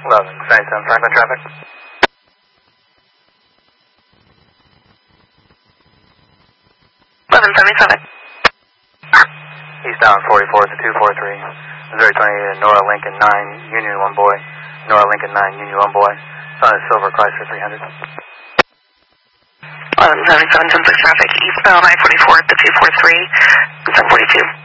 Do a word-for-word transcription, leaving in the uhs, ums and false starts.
eleven seventy-seven Franklin traffic. eleven seventy-seven. Eastbound forty-four to two four three. Missouri twenty to Nora Lincoln nine, Union one boy. Nora Lincoln nine, Union one boy. Son is Silver Chrysler three hundred. eleven seventy-seven ten six traffic. Eastbound I forty-four to two four three. seven forty-two.